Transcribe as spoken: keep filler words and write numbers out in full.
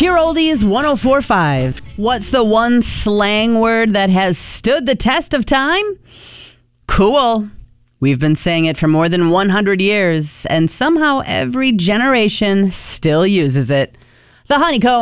your Oldies one oh four point five. What's the one slang word that has stood the test of time? Cool. We've been saying it for more than one hundred years, and somehow every generation still uses it. The Honeycomb.